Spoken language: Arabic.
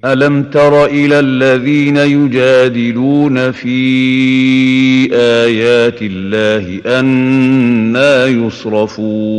ألم تر إلى الذين يجادلون في آيات الله أنى يصرفون